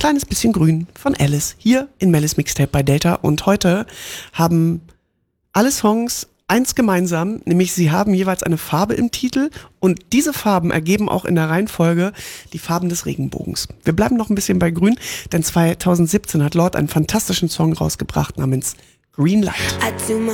kleines bisschen grün von Alice hier in Mellis Mixtape bei Delta. Und heute haben alle Songs eins gemeinsam, nämlich sie haben jeweils eine Farbe im Titel und diese Farben ergeben auch in der Reihenfolge die Farben des Regenbogens. Wir bleiben noch ein bisschen bei grün, denn 2017 hat Lorde einen fantastischen Song rausgebracht namens Green Light.